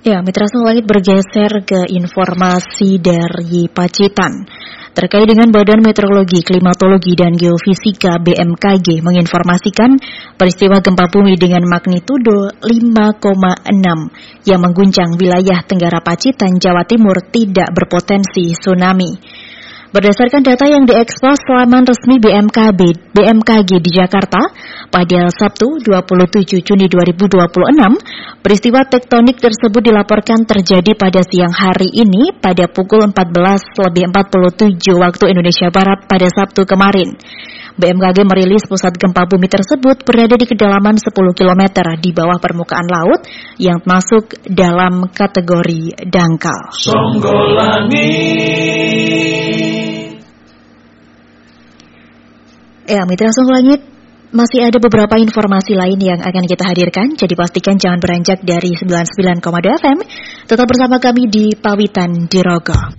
Ya, Mitra Sung Langit bergeser ke informasi dari Pacitan. Terkait dengan Badan Meteorologi, Klimatologi, dan Geofisika BMKG menginformasikan peristiwa gempa bumi dengan magnitudo 5,6 yang mengguncang wilayah Tenggara Pacitan, Jawa Timur tidak berpotensi tsunami. Berdasarkan data yang diekspos laman resmi BMKG di Jakarta pada Sabtu 27 Juni 2026, peristiwa tektonik tersebut dilaporkan terjadi pada siang hari ini pada pukul 14:47 waktu Indonesia Barat pada Sabtu kemarin. BMKG merilis pusat gempa bumi tersebut berada di kedalaman 10 km di bawah permukaan laut yang masuk dalam kategori dangkal. Ya, Mitra Sung Langit, masih ada beberapa informasi lain yang akan kita hadirkan, jadi pastikan jangan beranjak dari 99,2 FM. Tetap bersama kami di Pawitan Dirogo.